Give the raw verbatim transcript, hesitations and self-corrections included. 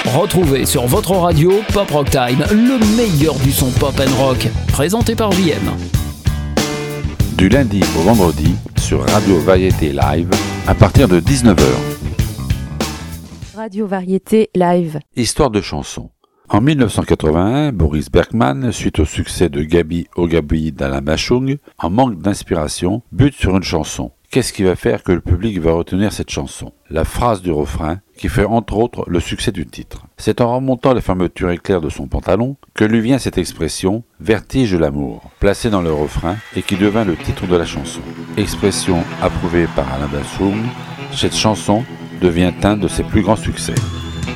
Retrouvez sur votre radio Pop Rock Time, le meilleur du son pop and rock, présenté par J M. Du lundi au vendredi sur Radio Variété Live à partir de dix-neuf heures. Radio Variété Live. Histoire de chansons. En dix-neuf cent quatre-vingt-un, Boris Bergman, suite au succès de Gabi Oh Gabi d'Alain Bachung, en manque d'inspiration, bute sur une chanson. Qu'est-ce qui va faire que le public va retenir cette chanson? La phrase du refrain, qui fait entre autres le succès du titre. C'est en remontant la fermeture éclair de son pantalon que lui vient cette expression « vertige de l'amour », placée dans le refrain et qui devint le titre de la chanson. Expression approuvée par Alain Bachung, cette chanson devient un de ses plus grands succès.